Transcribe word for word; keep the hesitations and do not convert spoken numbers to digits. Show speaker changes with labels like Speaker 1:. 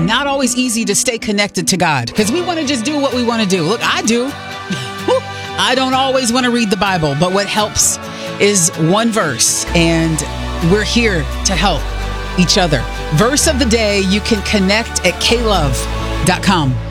Speaker 1: not always easy to stay connected to God because we want to just do what we want to do. Look, I do. I don't always want to read the Bible, but what helps is one verse, and we're here to help each other. Verse of the day, you can connect at k love dot com.